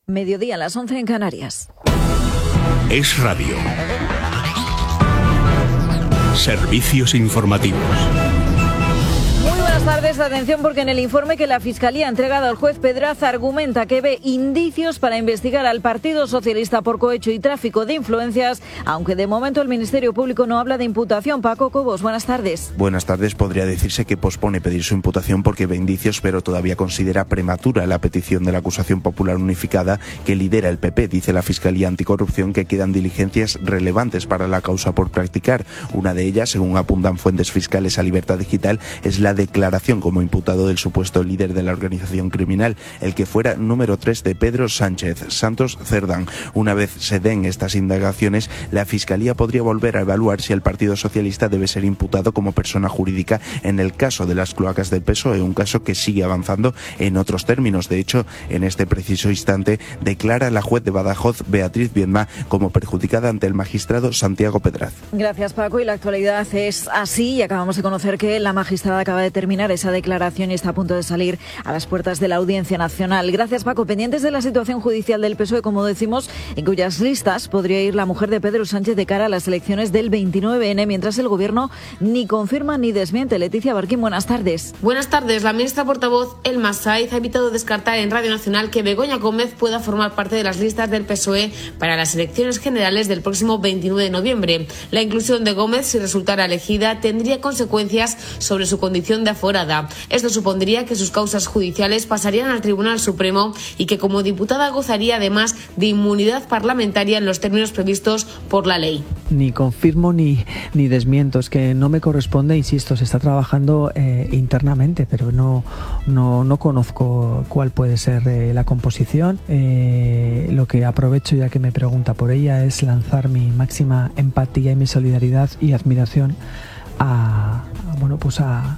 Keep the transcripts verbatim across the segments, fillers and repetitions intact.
Mediodía a las once en Canarias. Es Radio. Servicios informativos. Muy buenas tardes, atención porque en el informe que la Fiscalía ha entregado al juez Pedraza argumenta que ve indicios para investigar al Partido Socialista por cohecho y tráfico de influencias, aunque de momento el Ministerio Público no habla de imputación. Paco Cobos, buenas tardes. Buenas tardes, podría decirse que pospone pedir su imputación porque ve indicios, pero todavía considera prematura la petición de la acusación popular unificada que lidera el P P. Dice la Fiscalía Anticorrupción que quedan diligencias relevantes para la causa por practicar. Una de ellas, según apuntan fuentes fiscales a Libertad Digital, es la declaración como imputado del supuesto líder de la organización criminal, el que fuera número tres de Pedro Sánchez Santos Cerdán. Una vez se den estas indagaciones, la Fiscalía podría volver a evaluar si el Partido Socialista debe ser imputado como persona jurídica en el caso de las cloacas del P S O E, un caso que sigue avanzando en otros términos. De hecho, en este preciso instante declara la juez de Badajoz, Beatriz Viedma, como perjudicada ante el magistrado Santiago Pedraz. Gracias, Paco. Y la actualidad es así, y acabamos de conocer que la magistrada acaba de terminar esa declaración y está a punto de salir a las puertas de la Audiencia Nacional. Gracias, Paco. Pendientes de la situación judicial del P S O E, como decimos, en cuyas listas podría ir la mujer de Pedro Sánchez de cara a las elecciones del veintinueve ene, mientras el Gobierno ni confirma ni desmiente. Leticia Barquín, buenas tardes. Buenas tardes. La ministra portavoz, Elma Saiz, ha evitado descartar en Radio Nacional que Begoña Gómez pueda formar parte de las listas del P S O E para las elecciones generales del próximo veintinueve de noviembre. La inclusión de Gómez, si resultara elegida, tendría consecuencias sobre su condición de aforada. Esto supondría que sus causas judiciales pasarían al Tribunal Supremo y que como diputada gozaría además de inmunidad parlamentaria en los términos previstos por la ley. Ni confirmo ni, ni desmiento, es que no me corresponde, insisto, se está trabajando eh, internamente, pero no, no, no conozco cuál puede ser eh, la composición. Eh, lo que aprovecho, ya que me pregunta por ella, es lanzar mi máxima empatía y mi solidaridad y admiración a, a bueno, pues a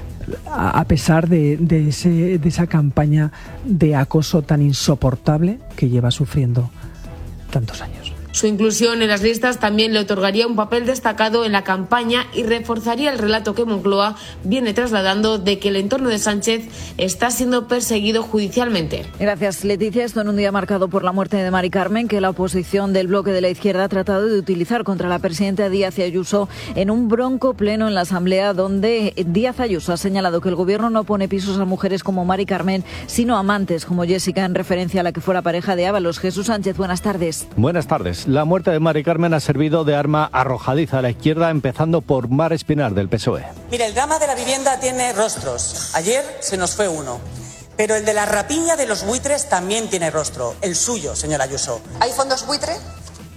a pesar de, de, ese, de esa campaña de acoso tan insoportable que lleva sufriendo tantos años. Su inclusión en las listas también le otorgaría un papel destacado en la campaña y reforzaría el relato que Moncloa viene trasladando de que el entorno de Sánchez está siendo perseguido judicialmente. Gracias, Leticia. Esto en un día marcado por la muerte de Mari Carmen, que la oposición del bloque de la izquierda ha tratado de utilizar contra la presidenta Díaz Ayuso en un bronco pleno en la Asamblea, donde Díaz Ayuso ha señalado que el Gobierno no pone pisos a mujeres como Mari Carmen, sino amantes como Jessica, en referencia a la que fuera pareja de Ábalos. Jesús Sánchez, buenas tardes. Buenas tardes. La muerte de Mari Carmen ha servido de arma arrojadiza a la izquierda, empezando por Mar Espinar, del P S O E. Mire, el drama de la vivienda tiene rostros. Ayer se nos fue uno. Pero el de la rapiña de los buitres también tiene rostro. El suyo, señora Ayuso. ¿Hay fondos buitre?